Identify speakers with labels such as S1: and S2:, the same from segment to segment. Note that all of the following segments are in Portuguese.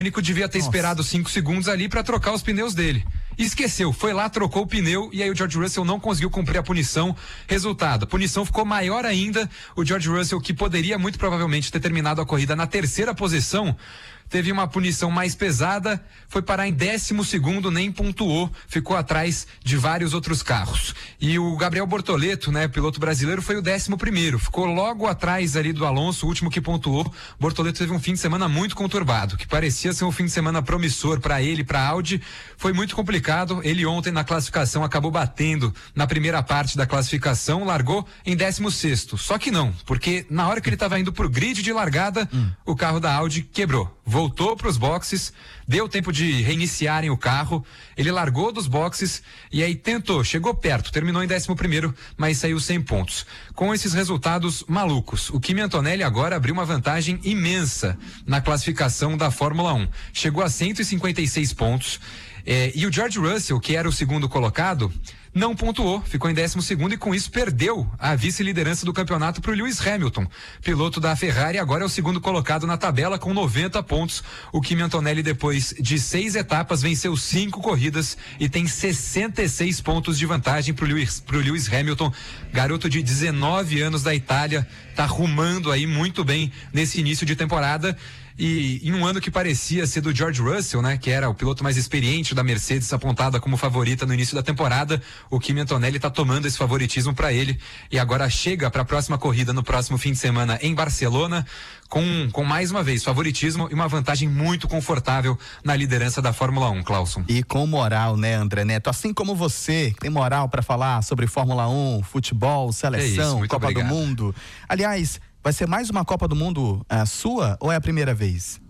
S1: técnico devia ter esperado 5 segundos ali para trocar os pneus dele. Esqueceu, foi lá, trocou o pneu e aí o George Russell não conseguiu cumprir a punição. Resultado, a punição ficou maior ainda. O George Russell, que poderia muito provavelmente ter terminado a corrida na 3ª posição, teve uma punição mais pesada, foi parar em 12º, nem pontuou, ficou atrás de vários outros carros. E o Gabriel Bortoleto, né, piloto brasileiro, foi o 11º, ficou logo atrás ali do Alonso, o último que pontuou. Bortoleto teve um fim de semana muito conturbado, que parecia ser um fim de semana promissor para ele, para a Audi, foi muito complicado. Ele ontem na classificação acabou batendo na primeira parte da classificação, largou em 16º, só que não, porque na hora que ele estava indo pro grid de largada, o carro da Audi quebrou. Voltou para os boxes, deu tempo de reiniciarem o carro, ele largou dos boxes e aí tentou, chegou perto, terminou em 11º, mas saiu sem pontos. Com esses resultados malucos, o Kimi Antonelli agora abriu uma vantagem imensa na classificação da Fórmula 1. Chegou a 156 pontos. E o George Russell, que era o segundo colocado, não pontuou, ficou em 12º e com isso perdeu a vice-liderança do campeonato para o Lewis Hamilton, piloto da Ferrari, agora é o segundo colocado na tabela com 90 pontos. O Kimi Antonelli, depois de 6 etapas, venceu 5 corridas e tem 66 pontos de vantagem pro Lewis Hamilton, garoto de 19 anos da Itália, tá rumando aí muito bem nesse início de temporada. E em um ano que parecia ser do George Russell, né, que era o piloto mais experiente da Mercedes, apontada como favorita no início da temporada, o Kimi Antonelli está tomando esse favoritismo para ele e agora chega para a próxima corrida no próximo fim de semana em Barcelona com mais uma vez favoritismo e uma vantagem muito confortável na liderança da Fórmula 1, Clauson.
S2: E com moral, né, André Neto? Assim como você, que tem moral para falar sobre Fórmula 1, futebol, seleção, Copa do Mundo. Aliás, vai ser mais uma Copa do Mundo sua ou é a primeira vez?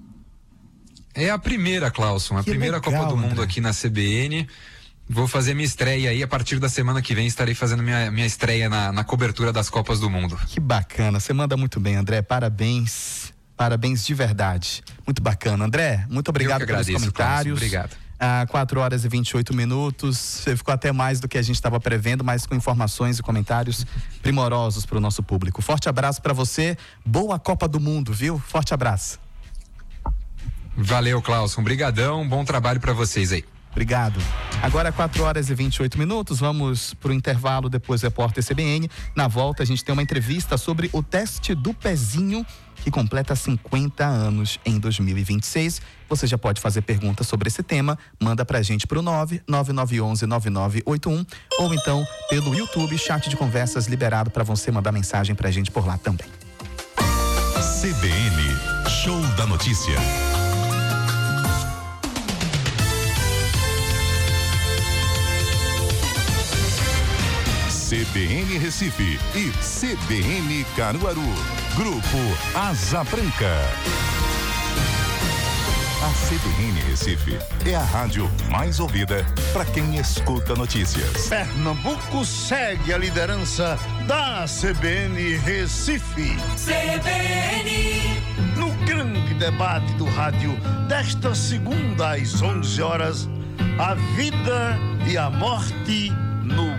S1: É a primeira, Clauson. A primeira legal, Copa do Mundo aqui na CBN. Vou fazer minha estreia aí. A partir da semana que vem estarei fazendo minha estreia na cobertura das Copas do Mundo.
S2: Que bacana. Você manda muito bem, André. Parabéns. Parabéns de verdade. Muito bacana. André, muito obrigado pelos comentários.
S1: Clauson, obrigado.
S2: 4h28. Você ficou até mais do que a gente estava prevendo, mas com informações e comentários primorosos para o nosso público. Forte abraço para você, boa Copa do Mundo, viu? Forte abraço.
S1: Valeu, Clauson, brigadão, bom trabalho para vocês aí.
S2: Obrigado. Agora 4h28, vamos pro intervalo, depois Repórter CBN. Na volta a gente tem uma entrevista sobre o teste do pezinho, que completa 50 anos em 2026. Você já pode fazer perguntas sobre esse tema, manda pra gente pro 99911-9981 ou então pelo YouTube, chat de conversas liberado para você mandar mensagem pra gente por lá também.
S3: CBN, Show da Notícia. CBN Recife e CBN Caruaru. Grupo Asa Branca. A CBN Recife é a rádio mais ouvida para quem escuta notícias.
S4: Pernambuco segue a liderança da CBN Recife.
S5: CBN.
S4: No grande debate do rádio desta segunda às 11 horas, a vida e a morte no